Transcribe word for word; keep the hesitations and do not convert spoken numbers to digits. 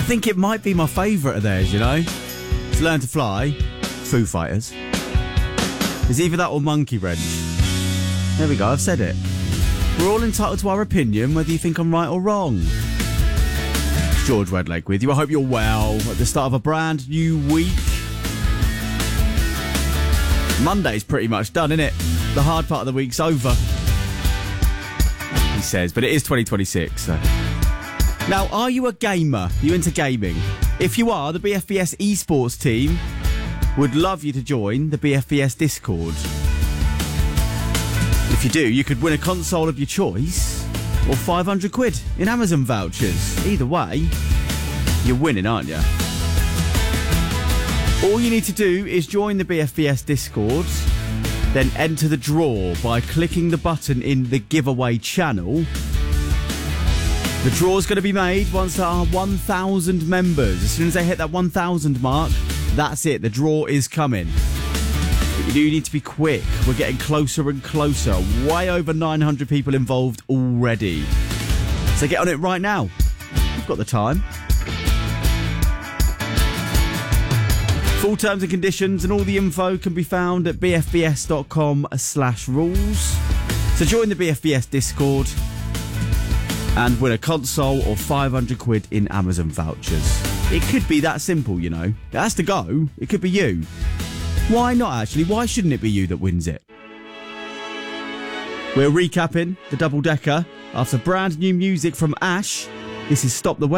think it might be my favourite of theirs, you know? It's Learn to Fly, Foo Fighters. It's either that or Monkey Wrench. There we go, I've said it. We're all entitled to our opinion, whether you think I'm right or wrong. It's George Redleg with you. I hope you're well at the start of a brand new week. Monday's pretty much done, isn't it? The hard part of the week's over. He says, but it is twenty twenty-six. So. Now, are you a gamer? Are you into gaming? If you are, the B F B S esports team would love you to join the B F B S Discord. If you do, you could win a console of your choice or five hundred quid in Amazon vouchers. Either way, you're winning, aren't you? All you need to do is join the B F B S Discord, then enter the draw by clicking the button in the giveaway channel. The draw's going to be made once there are one thousand members. As soon as they hit that one thousand mark, that's it. The draw is coming. But you do need to be quick. We're getting closer and closer. Way over nine hundred people involved already. So get on it right now. You've got the time. Full terms and conditions and all the info can be found at bfbs.com slash rules. So join the B F B S Discord and win a console or five hundred quid in Amazon vouchers. It could be that simple, you know. It has to go. It could be you. Why not, actually? Why shouldn't it be you that wins it? We're recapping the double-decker after brand new music from Ash. This is Stop the Weather.